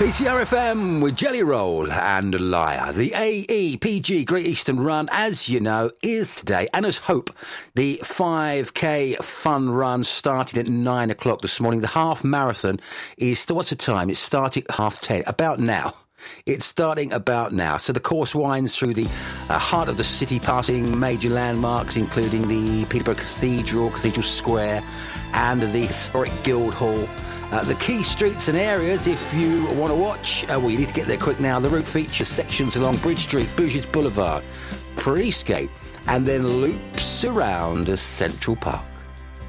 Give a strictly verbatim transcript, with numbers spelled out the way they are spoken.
P C R F M with Jelly Roll and Liar. The A E P G Great Eastern Run, as you know, is today. And as hope, the five K fun run started at nine o'clock this morning. The half marathon is, what's the time? It's starting at half ten, about now. It's starting about now. So the course winds through the uh, heart of the city, passing major landmarks, including the Peterborough Cathedral, Cathedral Square, and the historic Guildhall. Uh, the key streets and areas, if you want to watch, uh, well, you need to get there quick now. The route features sections along Bridge Street, Bouges Boulevard, Priestgate, and then loops around Central Park.